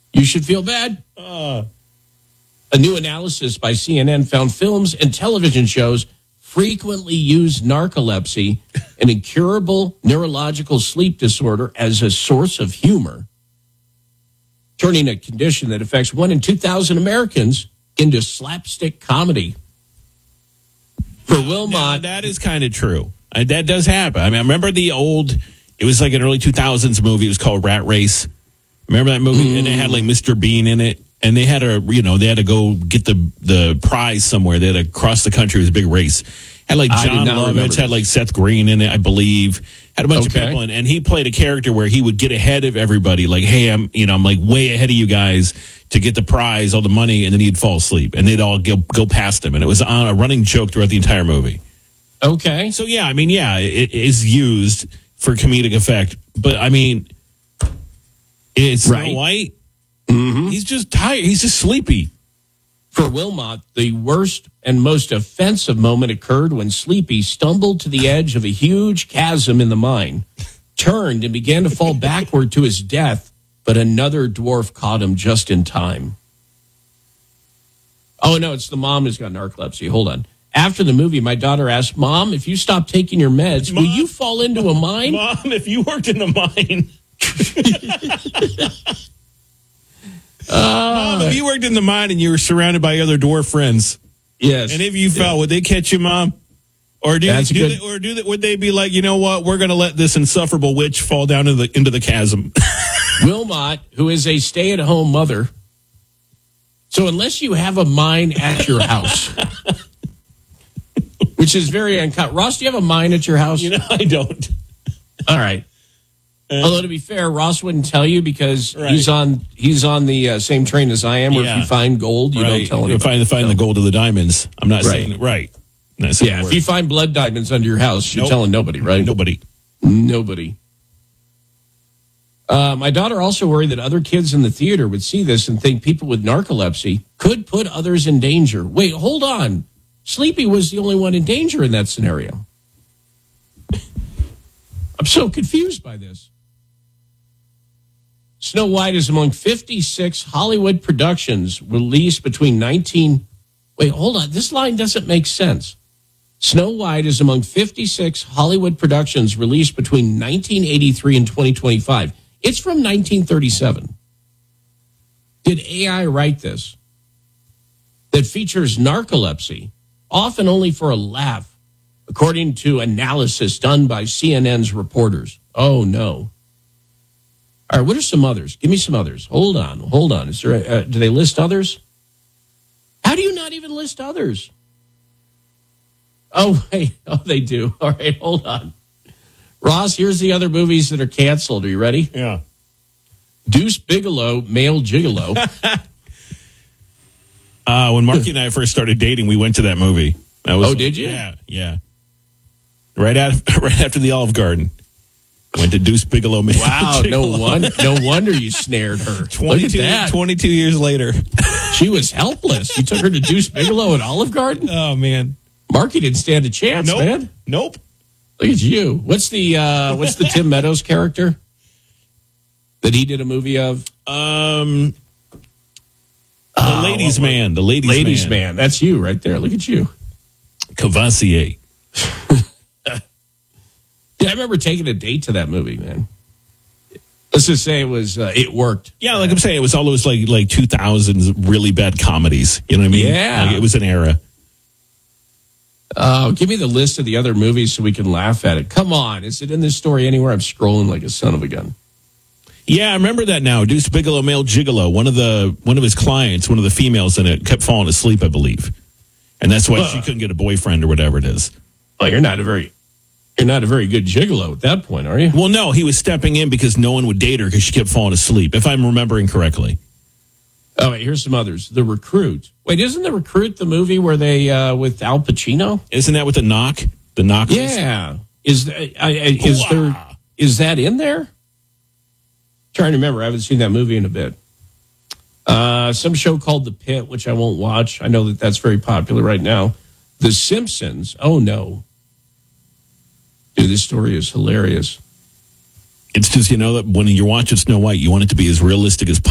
You should feel bad. A new analysis by CNN found films and television shows frequently use narcolepsy, an incurable neurological sleep disorder, as a source of humor, turning a condition that affects 1 in 2,000 Americans into slapstick comedy. For Wilmot, now, that is kind of true. That does happen. I mean, I remember it was like an early 2000s movie. It was called Rat Race. Remember that movie? And it had like Mr. Bean in it. And they had to go get the prize somewhere. They had to cross the country. It was a big race. Had like John Lovitz, had like Seth Green in it, I believe. Had a bunch of people in, and he played a character where he would get ahead of everybody. Like, hey, I'm like way ahead of you guys to get the prize, all the money, and then he'd fall asleep, and they'd all go past him. And it was on a running joke throughout the entire movie. Okay. So yeah, I mean, yeah, it is used for comedic effect, but I mean, it's Snow White. Mm-hmm. He's just tired. He's just sleepy. For Wilmot, the worst and most offensive moment occurred when Sleepy stumbled to the edge of a huge chasm in the mine, turned and began to fall backward to his death, but another dwarf caught him just in time. Oh, no, it's the mom who's got narcolepsy. Hold on. After the movie, my daughter asked, Mom, if you stop taking your meds, will you fall into a mine? Mom, if you worked in a mine... Mom, if you worked in the mine and you were surrounded by other dwarf friends, yes, and if you fell, would they catch you, Mom? Or would they be like, you know what, we're going to let this insufferable witch fall down into the chasm? Wilmot, who is a stay-at-home mother, so unless you have a mine at your house, which is very uncommon. Ross, do you have a mine at your house? I don't. All right. Although, to be fair, Ross wouldn't tell you because he's on the same train as I am, where if you find gold, you don't tell anybody. You find the gold or the diamonds. I'm not saying it right. If you find blood diamonds under your house, you're telling nobody, right? Nobody. My daughter also worried that other kids in the theater would see this and think people with narcolepsy could put others in danger. Wait, hold on. Sleepy was the only one in danger in that scenario. I'm so confused by this. Snow White is among 56 Hollywood productions released between 19... Wait, hold on. This line doesn't make sense. Snow White is among 56 Hollywood productions released between 1983 and 2025. It's from 1937. Did AI write this? That features narcolepsy, often only for a laugh, according to analysis done by CNN's reporters. Oh, no. All right, what are some others? Give me some others. Hold on. Is there? Do they list others? How do you not even list others? Oh, wait. Oh, they do. All right, hold on. Ross, here's the other movies that are canceled. Are you ready? Yeah. Deuce Bigalow, Male Gigolo. When Marky and I first started dating, we went to that movie. Did you? Yeah. Right after the Olive Garden. Went to Deuce Bigalow. Wow, no wonder you snared her. 22 years later. She was helpless. You took her to Deuce Bigalow at Olive Garden? Oh, man. Marky didn't stand a chance, man. Nope. Look at you. What's the Tim Meadows character that he did a movie of? The Ladies' Man. The Ladies' Man. That's you right there. Look at you. Cavassier. Yeah, I remember taking a date to that movie, man. Let's just say it worked. Yeah, like I'm saying, it was all those like 2000s really bad comedies. You know what I mean? Yeah. Like, it was an era. Give me the list of the other movies so we can laugh at it. Come on. Is it in this story anywhere? I'm scrolling like a son of a gun. Yeah, I remember that now. Deuce Bigalow, Male Gigolo. One of his clients, one of the females in it, kept falling asleep, I believe. And that's why she couldn't get a boyfriend or whatever it is. Oh, you're not a very good gigolo at that point, are you? Well, no, he was stepping in because no one would date her because she kept falling asleep, if I'm remembering correctly. Oh, wait, here's some others. The Recruit. Wait, isn't The Recruit the movie where they with Al Pacino? Isn't that with the knock? The knock? Yeah. Is that in there? Trying to remember. I haven't seen that movie in a bit. Some show called The Pit, which I won't watch. I know that's very popular right now. The Simpsons. Oh, no. Dude, this story is hilarious. It's just, that when you're watching Snow White, you want it to be as realistic as possible.